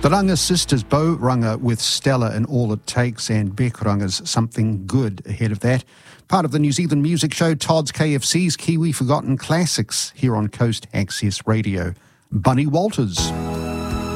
The Runga Sisters, Bo Runga with Stella and All It Takes, and Beck Runga's Something Good ahead of that. Part of the New Zealand music show Todd's KFC's Kiwi Forgotten Classics here on Coast Access Radio. Bunny Walters.